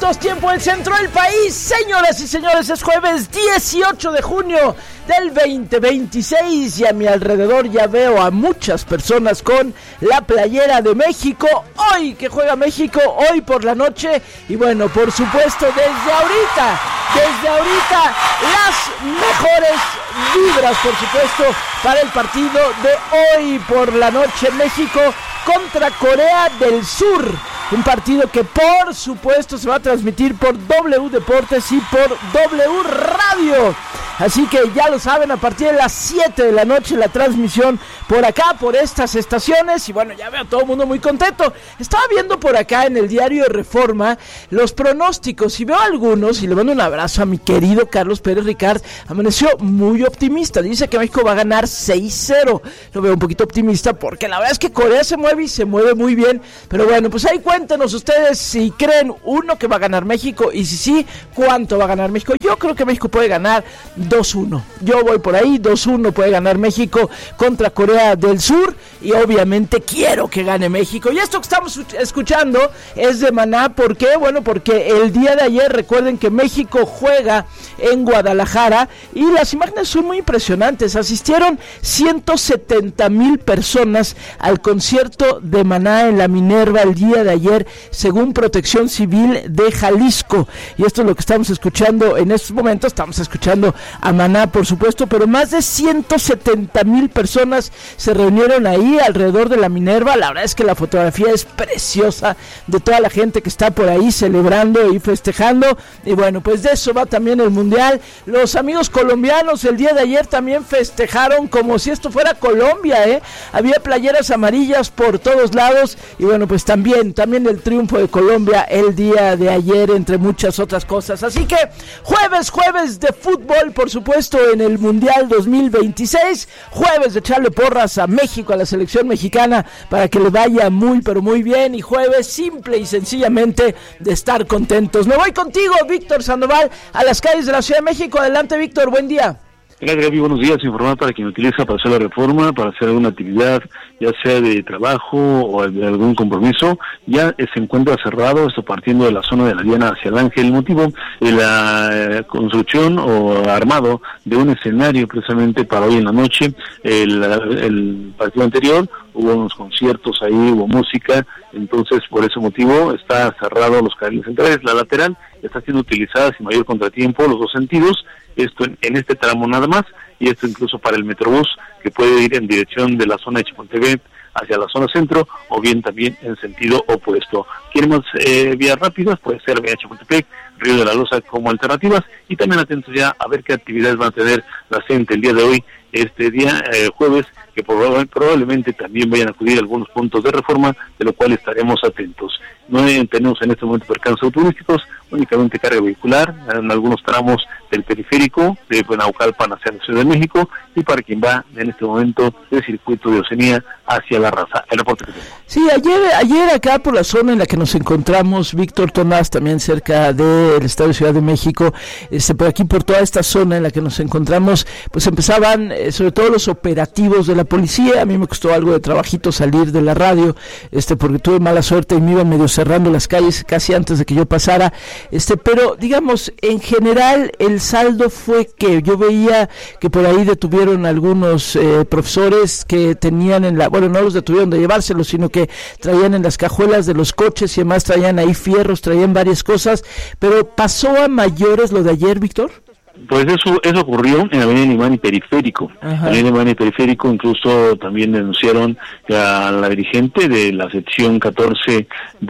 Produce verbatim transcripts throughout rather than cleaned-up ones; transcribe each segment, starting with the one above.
minutos, tiempo del centro del país. Señoras y señores, es jueves dieciocho de junio del veinte veintiséis y a mi alrededor ya veo a muchas personas con la playera de México. Hoy que juega México, hoy por la noche. Y bueno, por supuesto, desde ahorita, desde ahorita, las mejores vibras, por supuesto, para el partido de hoy por la noche. México contra Corea del Sur. Un partido que por supuesto se va a transmitir por W Deportes y por W Radio. Así que ya lo saben, a partir de las siete de la noche la transmisión por acá, por estas estaciones. Y bueno, ya veo a todo el mundo muy contento. Estaba viendo por acá en el diario Reforma los pronósticos y veo algunos, y le mando un abrazo a mi querido Carlos Pérez Ricard. Amaneció muy optimista, dice que México va a ganar seis cero. Lo veo un poquito optimista porque la verdad es que Corea se mueve y se mueve muy bien. Pero bueno, pues ahí cuéntenos ustedes si creen, uno, que va a ganar México, y si sí, cuánto va a ganar México. Yo creo que México puede ganar dos uno. Yo voy por ahí, dos uno puede ganar México contra Corea del Sur, y obviamente quiero que gane México. Y esto que estamos escuchando es de Maná. ¿Por qué? Bueno, porque el día de ayer, recuerden que México juega en Guadalajara y las imágenes son muy impresionantes. Asistieron ciento setenta mil personas al concierto de Maná en la Minerva el día de ayer, según Protección Civil de Jalisco. Y esto es lo que estamos escuchando en estos momentos. Estamos escuchando a Maná, por supuesto, pero más de ciento setenta mil personas se reunieron ahí alrededor de la Minerva. La verdad es que la fotografía es preciosa de toda la gente que está por ahí celebrando y festejando. Y bueno, pues de eso va también el Mundial. Los amigos colombianos el día de ayer también festejaron como si esto fuera Colombia, ¿eh? Había playeras amarillas por todos lados. Y bueno, pues también, también el triunfo de Colombia el día de ayer, entre muchas otras cosas. Así que jueves, jueves de fútbol, por supuesto, en el Mundial dos mil veintiséis. Jueves de echarle porras a México, a la selección mexicana, para que le vaya muy, pero muy bien. Y jueves simple y sencillamente de estar contentos. Me voy contigo, Víctor Sandoval, a las calles de la Ciudad de México. Adelante, Víctor, buen día. Gracias, Gaby, buenos días. Informar para quien utiliza para hacer la reforma, para hacer alguna actividad, ya sea de trabajo o de algún compromiso, ya se encuentra cerrado, esto partiendo de la zona de la Diana hacia el Ángel. El motivo de la construcción o armado de un escenario precisamente para hoy en la noche. El, el partido anterior hubo unos conciertos ahí, hubo música, entonces por ese motivo está cerrado los carriles centrales. La lateral está siendo utilizada sin mayor contratiempo, los dos sentidos, esto en, en este tramo nada más, y esto incluso para el Metrobús, que puede ir en dirección de la zona de Chapultepec hacia la zona centro, o bien también en sentido opuesto. Queremos eh, vías rápidas, puede ser vía Chapultepec, Río de la Loza como alternativas, y también atentos ya a ver qué actividades van a tener la gente el día de hoy, este día eh, jueves, que probable, probablemente también vayan a acudir a algunos puntos de reforma, de lo cual estaremos atentos. No tenemos en este momento percances autoturísticos, únicamente carga vehicular en algunos tramos del periférico de Naucalpan hacia la Ciudad de México, y para quien va en este momento del circuito de Oceanía hacia La Raza. El reporte que tengo. Sí, ayer, ayer acá por la zona en la que nos encontramos, Víctor Tomás, también cerca del Estado de Ciudad de México, este, por aquí por toda esta zona en la que nos encontramos, pues empezaban eh, sobre todo los operativos de la policía. A mí me costó algo de trabajito salir de la radio, este, porque tuve mala suerte y me iba medio cerrando las calles casi antes de que yo pasara, este, pero digamos, en general el saldo fue que yo veía que por ahí detuvieron algunos eh, profesores que tenían en la, bueno, no los detuvieron de llevárselos, sino que traían en las cajuelas de los coches y además traían ahí fierros, traían varias cosas, pero ¿pasó a mayores lo de ayer, Víctor? Pues eso eso ocurrió en la Avenida Limán y Periférico. Ajá. En la Avenida Limán y Periférico incluso también denunciaron a la dirigente de la sección catorce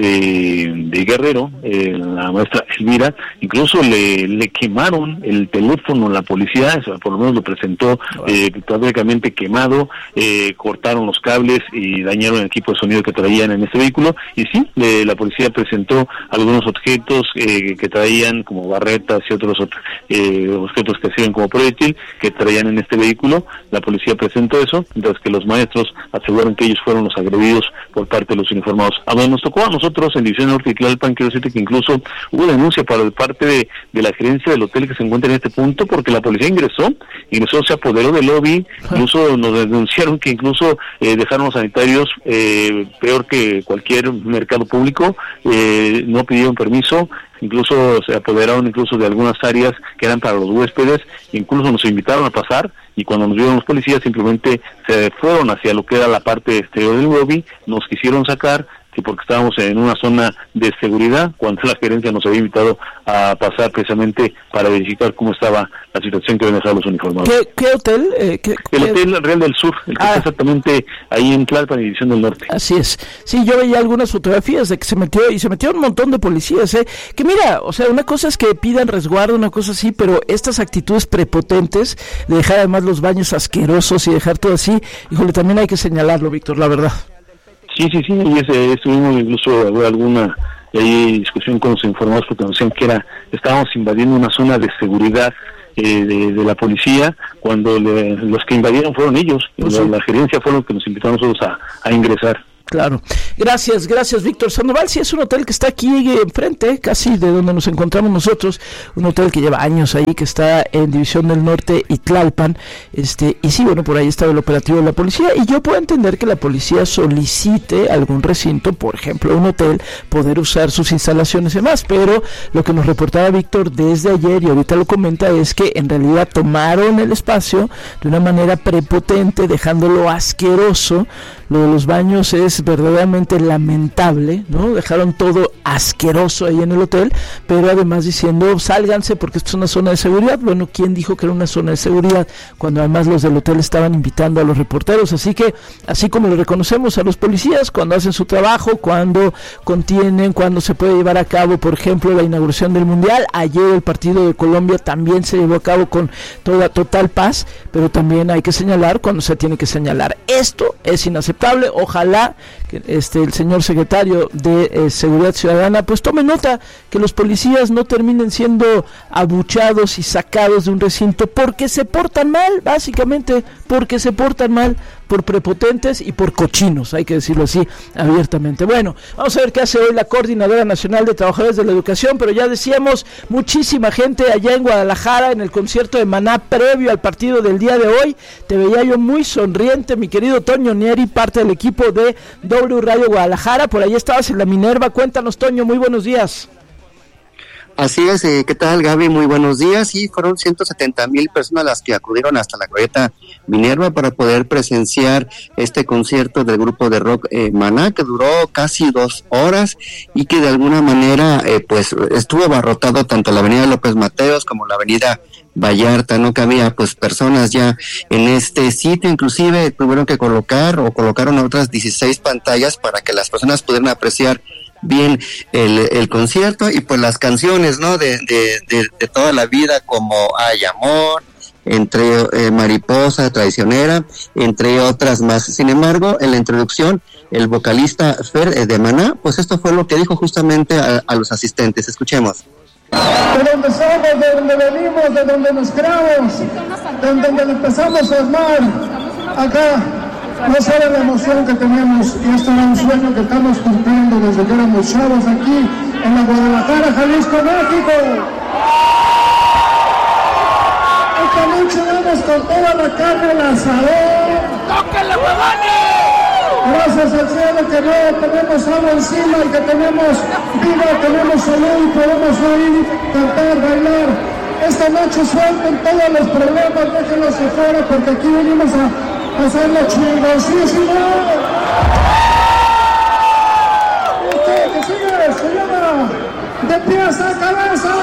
de, de Guerrero, eh, la maestra Elvira, incluso le, le quemaron el teléfono a la policía, eso, por lo menos lo presentó eh, prácticamente quemado, eh, cortaron los cables y dañaron el equipo de sonido que traían en este vehículo, y sí, eh, la policía presentó algunos objetos eh, que traían como barretas y otros eh, objetos que sirven como proyectil que traían en este vehículo. La policía presentó eso, mientras que los maestros aseguran que ellos fueron los agredidos por parte de los uniformados. A donde nos tocó a nosotros en División Norte y Tlalpan, quiero decirte que incluso hubo denuncia para parte de, de la gerencia del hotel que se encuentra en este punto, porque la policía ingresó, ingresó, se apoderó del lobby, incluso nos denunciaron que incluso eh, dejaron los sanitarios eh, peor que cualquier mercado público, eh, no pidieron permiso. incluso se apoderaron incluso de algunas áreas que eran para los huéspedes, incluso nos invitaron a pasar, y cuando nos vieron los policías simplemente se fueron hacia lo que era la parte exterior del lobby, nos quisieron sacar, sí, porque estábamos en una zona de seguridad, cuando la gerencia nos había invitado a pasar precisamente para verificar cómo estaba la situación que habían dejado los uniformados. ¿Qué, qué hotel? Eh, ¿qué, el qué... Hotel Real del Sur, el que ah. está exactamente ahí en Tlalpan y División del Norte. Así es. Sí, yo veía algunas fotografías de que se metió, y se metió un montón de policías, ¿eh? Que mira, o sea, una cosa es que pidan resguardo, una cosa así, pero estas actitudes prepotentes de dejar además los baños asquerosos y dejar todo así, híjole, también hay que señalarlo, Víctor, la verdad. Sí, sí, sí, y ese, estuvimos incluso alguna ahí discusión con los informados porque nos decían que era, estábamos invadiendo una zona de seguridad eh, de, de la policía, cuando le, los que invadieron fueron ellos, pues la, sí. la gerencia fue lo que nos invitó a nosotros a, a ingresar. Claro. Gracias, gracias, Víctor Sandoval. Sí, es un hotel que está aquí enfrente, casi de donde nos encontramos nosotros, un hotel que lleva años ahí, que está en División del Norte y Tlalpan, este, y sí, bueno, por ahí estaba el operativo de la policía, y yo puedo entender que la policía solicite algún recinto, por ejemplo, un hotel, poder usar sus instalaciones y demás, pero lo que nos reportaba Víctor desde ayer, y ahorita lo comenta, es que en realidad tomaron el espacio de una manera prepotente, dejándolo asqueroso. Lo de los baños es verdaderamente lamentable, ¿no? Dejaron todo asqueroso ahí en el hotel, pero además diciendo, sálganse porque esto es una zona de seguridad. Bueno, ¿quién dijo que era una zona de seguridad? Cuando además los del hotel estaban invitando a los reporteros. Así que, así como le reconocemos a los policías cuando hacen su trabajo, cuando contienen, cuando se puede llevar a cabo, por ejemplo, la inauguración del Mundial. Ayer el partido de Colombia también se llevó a cabo con toda total paz, pero también hay que señalar cuando se tiene que señalar. Esto es inaceptable. Ojalá que este el señor secretario de eh, Seguridad Ciudadana pues tome nota que los policías no terminen siendo abuchados y sacados de un recinto porque se portan mal, básicamente porque se portan mal, por prepotentes y por cochinos, hay que decirlo así abiertamente. Bueno, vamos a ver qué hace hoy la Coordinadora Nacional de Trabajadores de la Educación, pero ya decíamos, muchísima gente allá en Guadalajara en el concierto de Maná previo al partido del día de hoy. Te veía yo muy sonriente, mi querido Toño Nieri, parte del equipo de W Radio Guadalajara. Por ahí estabas en la Minerva. Cuéntanos, Toño, muy buenos días. Así es, eh, ¿qué tal, Gaby? Muy buenos días. Y fueron ciento setenta mil personas las que acudieron hasta la glorieta Minerva para poder presenciar este concierto del grupo de rock eh, Maná, que duró casi dos horas y que de alguna manera eh, pues estuvo abarrotado tanto la avenida López Mateos como la avenida Vallarta. No cabía pues personas ya en este sitio, inclusive tuvieron que colocar o colocaron otras dieciséis pantallas para que las personas pudieran apreciar bien el, el concierto y pues las canciones, ¿no? De, de, de, de toda la vida, como Hay Amor, entre eh, Mariposa Traicionera, entre otras más. Sin embargo, en la introducción, el vocalista Fer eh, de Maná, pues esto fue lo que dijo justamente a, a los asistentes. Escuchemos. De donde somos, de donde venimos, de donde nos creamos, de donde empezamos a armar, acá. No sabe la emoción que tenemos, y esto era un sueño que estamos cumpliendo desde que éramos chavos aquí en la Guadalajara, Jalisco, México. Esta noche vamos con toda la carne al asador. ¡Tóquenle, huevones! Gracias al cielo que no tenemos agua encima y que tenemos vida, tenemos salud y podemos oír, cantar, bailar. Esta noche suelten todos los problemas, déjenlos afuera porque aquí venimos a hacerlo chingosísimo. Este que sigue se llama De Pies a Cabeza.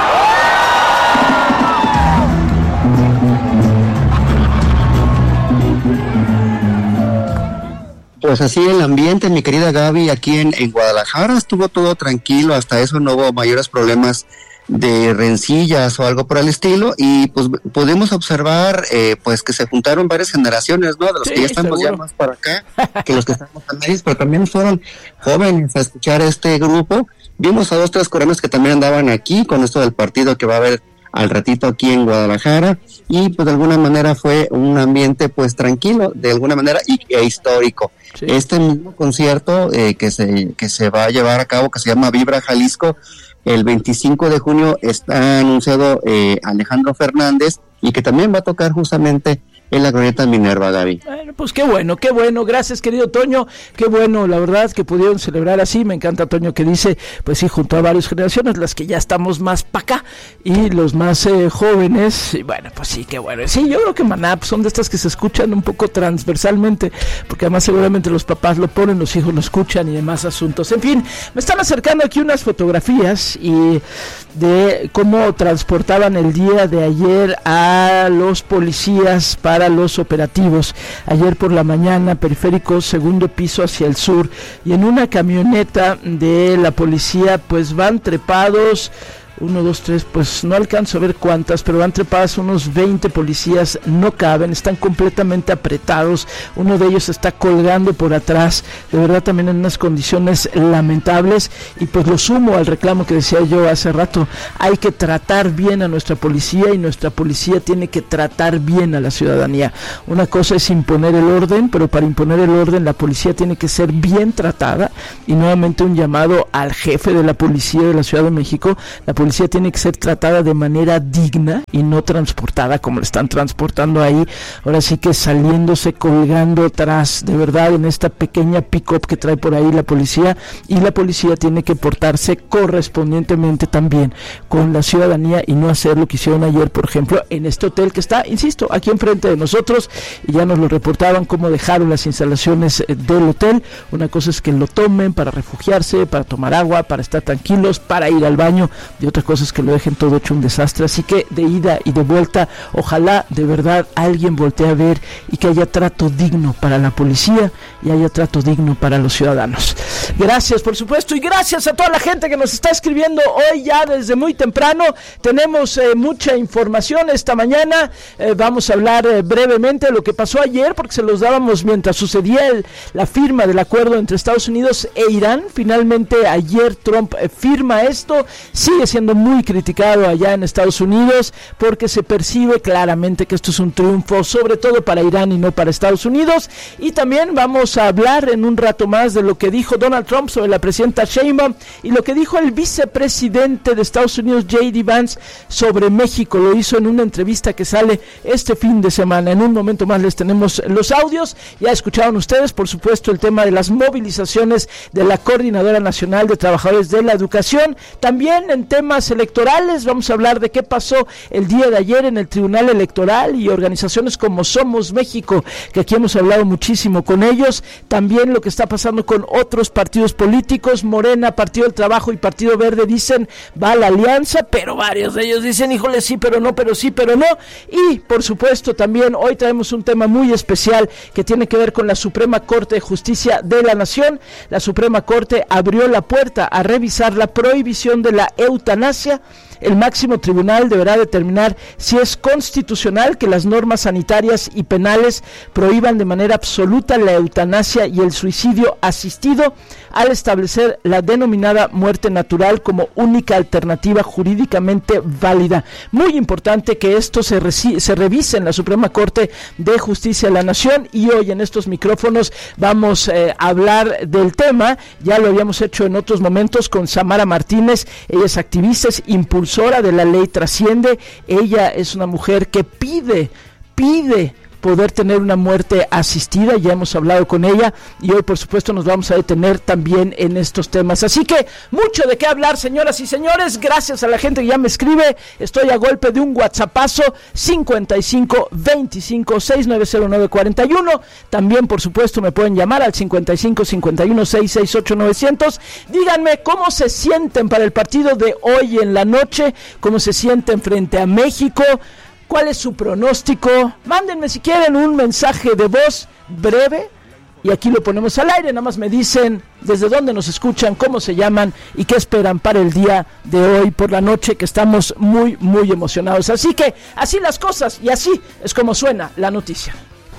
Pues así el ambiente, mi querida Gaby, aquí en, en Guadalajara estuvo todo tranquilo, hasta eso no hubo mayores problemas de rencillas o algo por el estilo, y pues pudimos observar eh, pues que se juntaron varias generaciones, ¿no? De los sí, que ya estamos seguro. Ya más para acá que los que estamos a México, pero también fueron jóvenes a escuchar este grupo. Vimos a dos, tres coreanos que también andaban aquí con esto del partido que va a haber al ratito aquí en Guadalajara, y pues de alguna manera fue un ambiente pues tranquilo, de alguna manera, y e histórico. Sí. Este mismo concierto eh, que se que se va a llevar a cabo, que se llama Vibra Jalisco, el veinticinco de junio está anunciado eh, Alejandro Fernández, y que también va a tocar justamente en la glorieta Minerva, Gaby. Bueno, pues qué bueno, qué bueno, gracias querido Toño, qué bueno, la verdad que pudieron celebrar así. Me encanta Toño que dice, pues sí, junto a varias generaciones, las que ya estamos más para acá y los más eh, jóvenes, y bueno, pues sí, qué bueno. Sí, yo creo que Maná pues, son de estas que se escuchan un poco transversalmente, porque además seguramente los papás lo ponen, los hijos lo escuchan y demás asuntos. En fin, me están acercando aquí unas fotografías y de cómo transportaban el día de ayer a los policías para los operativos. Ayer por la mañana, periférico segundo piso hacia el sur, y en una camioneta de la policía pues van trepados uno, dos, tres, pues no alcanzo a ver cuántas, pero van trepadas unos veinte policías, no caben, están completamente apretados, uno de ellos está colgando por atrás, de verdad también en unas condiciones lamentables, y pues lo sumo al reclamo que decía yo hace rato, hay que tratar bien a nuestra policía y nuestra policía tiene que tratar bien a la ciudadanía. Una cosa es imponer el orden, pero para imponer el orden la policía tiene que ser bien tratada, y nuevamente un llamado al jefe de la policía de la Ciudad de México, la policía tiene que ser tratada de manera digna y no transportada como le están transportando ahí, ahora sí que saliéndose, colgando atrás, de verdad, en esta pequeña pick-up que trae por ahí la policía, y la policía tiene que portarse correspondientemente también con la ciudadanía y no hacer lo que hicieron ayer, por ejemplo, en este hotel que está, insisto, aquí enfrente de nosotros, y ya nos lo reportaban cómo dejaron las instalaciones del hotel. Una cosa es que lo tomen para refugiarse, para tomar agua, para estar tranquilos, para ir al baño, y otra cosa es que lo dejen todo hecho un desastre. Así que de ida y de vuelta, ojalá de verdad alguien voltee a ver y que haya trato digno para la policía y haya trato digno para los ciudadanos. Gracias, por supuesto, y gracias a toda la gente que nos está escribiendo hoy ya desde muy temprano. Tenemos eh, mucha información esta mañana. Eh, vamos a hablar eh, brevemente de lo que pasó ayer, porque se los dábamos mientras sucedía el, la firma del acuerdo entre Estados Unidos e Irán. Finalmente ayer Trump eh, firma esto. Sigue siendo muy criticado allá en Estados Unidos porque se percibe claramente que esto es un triunfo sobre todo para Irán y no para Estados Unidos. Y también vamos a hablar en un rato más de lo que dijo Donald Trump sobre la presidenta Sheinbaum y lo que dijo el vicepresidente de Estados Unidos, J D Vance, sobre México. Lo hizo en una entrevista que sale este fin de semana. En un momento más les tenemos los audios. Ya escucharon ustedes, por supuesto, el tema de las movilizaciones de la Coordinadora Nacional de Trabajadores de la Educación. También en temas electorales vamos a hablar de qué pasó el día de ayer en el Tribunal Electoral y organizaciones como Somos México, que aquí hemos hablado muchísimo con ellos. También lo que está pasando con otros partidos políticos. Morena, Partido del Trabajo y Partido Verde dicen va a la alianza, pero varios de ellos dicen híjole sí, pero no, pero sí, pero no. Y por supuesto también hoy traemos un tema muy especial que tiene que ver con la Suprema Corte de Justicia de la Nación. La Suprema Corte abrió la puerta a revisar la prohibición de la eutanasia. El máximo tribunal deberá determinar si es constitucional que las normas sanitarias y penales prohíban de manera absoluta la eutanasia y el suicidio asistido al establecer la denominada muerte natural como única alternativa jurídicamente válida. Muy importante que esto se, reci- se revise en la Suprema Corte de Justicia de la Nación, y hoy en estos micrófonos vamos eh, a hablar del tema. Ya lo habíamos hecho en otros momentos con Samara Martínez. Ella es activista, es impulsora de la ley Trasciende. Ella es una mujer que pide, pide poder tener una muerte asistida. Ya hemos hablado con ella y hoy por supuesto nos vamos a detener también en estos temas, así que mucho de qué hablar, señoras y señores. Gracias a la gente que ya me escribe. Estoy a golpe de un WhatsAppazo cincuenta y cinco veinticinco sesenta y nueve cero nueve cuarenta y uno. También por supuesto me pueden llamar al cincuenta y cinco cincuenta y uno sesenta y seis ocho novecientos. Díganme cómo se sienten para el partido de hoy en la noche, cómo se sienten frente a México. ¿Cuál es su pronóstico? Mándenme si quieren un mensaje de voz breve y aquí lo ponemos al aire. Nada más me dicen desde dónde nos escuchan, cómo se llaman y qué esperan para el día de hoy por la noche, que estamos muy, muy emocionados. Así que así las cosas y así es como suena la noticia.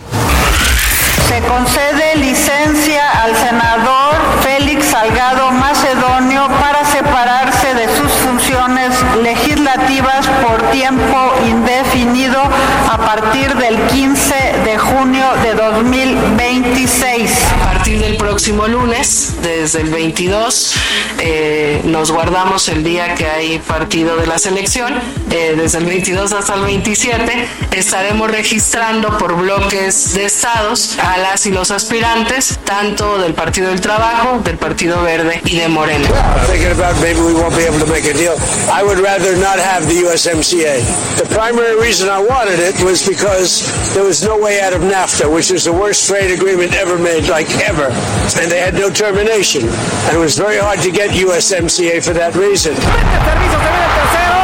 Se concede licencia al senador Félix Salgado Macedonio para separarse de sus funciones legislativas por tiempo indefinido a partir del quince de junio de dos mil veintiséis. A partir del próximo lunes, de desde el veintidós, eh, nos guardamos el día que hay partido de la selección, eh, desde el veintidós hasta el veintisiete, estaremos registrando por bloques de estados a las y los aspirantes, tanto del Partido del Trabajo, del Partido Verde y de Morena. Thinking about maybe we won't be able to make a deal. I would rather not have the U S M C A. The primary reason I wanted it was because there was no way out of NAFTA, which is the worst trade agreement ever made, like ever. And they had no termination. And it was very hard to get U S M C A for that reason. Servicio, se ve el tercero.